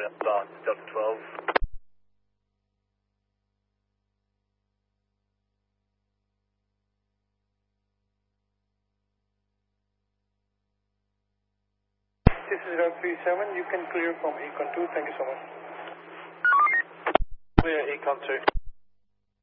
Delta 12. This is Route 37. You can clear from Econ 2. Thank you so much. Clear Econ 2.